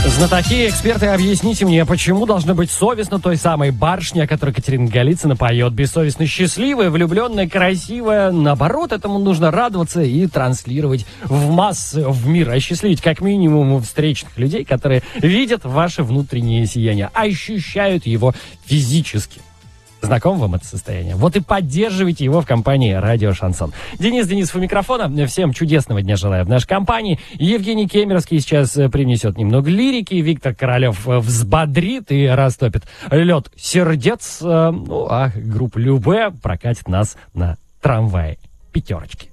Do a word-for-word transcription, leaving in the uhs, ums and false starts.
Знатоки, эксперты, объясните мне, почему должно быть совестно той самой барышне, о которой Катерина Голицына поет, бессовестно счастливая, влюбленная, красивая. Наоборот, этому нужно радоваться и транслировать в массы, в мир, осчастливить как минимум встречных людей, которые видят ваше внутреннее сияние, ощущают его физически. Знакомо вам это состояние? Вот и поддерживайте его в компании «Радио Шансон». Денис Денисов у микрофона. Всем чудесного дня желаю в нашей компании. Евгений Кемеровский сейчас принесет немного лирики. Виктор Королев взбодрит и растопит лед сердец. Ну, а группа Любэ прокатит нас на трамвае. Пятерочки.